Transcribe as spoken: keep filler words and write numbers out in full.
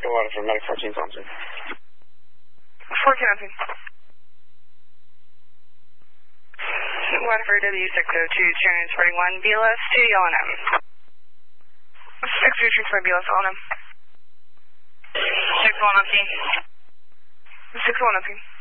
Water for Medic fourteen Thompson. fourteen Thompson. Water for W six oh two, transporting one B L S to L N M. six two, transport B L S, L N M. six one, Upton. six one, Upton.